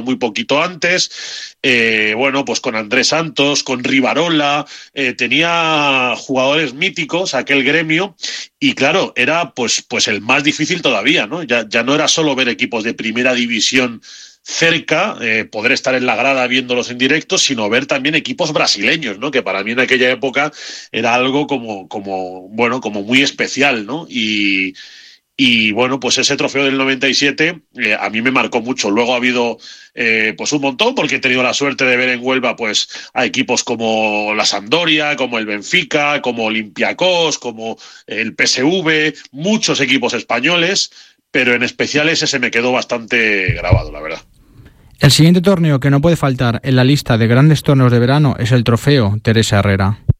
muy poquito antes, bueno, pues con Andrés Santos, con Rivarola, tenía jugadores míticos aquel gremio, y claro, era pues el más difícil todavía, ¿no? Ya no era solo ver equipos de primera división cerca, poder estar en la grada viéndolos en directo, sino ver también equipos brasileños, ¿no? Que para mí en aquella época era algo bueno, como muy especial, ¿no? Y bueno, pues ese trofeo del 97 a mí me marcó mucho. Luego ha habido pues un montón, porque he tenido la suerte de ver en Huelva pues a equipos como la Sampdoria, como el Benfica, como Olympiacos, como el PSV, muchos equipos españoles, pero en especial ese se me quedó bastante grabado, la verdad. El siguiente torneo que no puede faltar en la lista de grandes torneos de verano es el Trofeo Teresa Herrera.